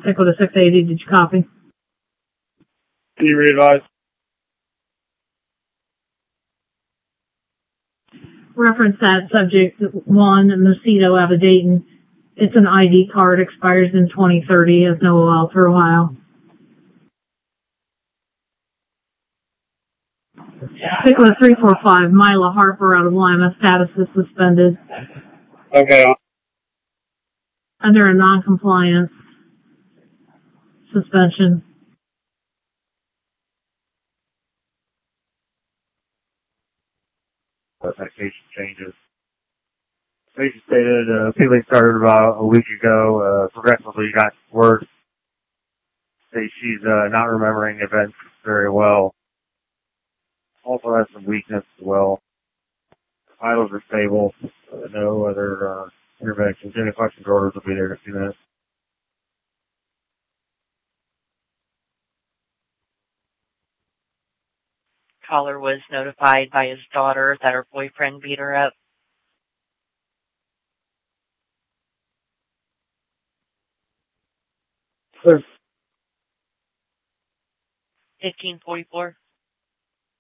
Stick with a 680. Did you copy? Can you re-advise? Reference that subject 1, Macedo Avidaton. It's an ID card, expires in 2030, has no OL for a while. Stick with 345, Mila Harper out of Lima, status is suspended. Okay. Under a non-compliance suspension. Citation changes. Citation stated, feeling started about a week ago, progressively got worse. Say she's not remembering events very well. Also has some weakness as well. Vitals are stable. No other interventions. Any questions or orders will be there in a few minutes. Caller was notified by his daughter that her boyfriend beat her up. Clear. 1544.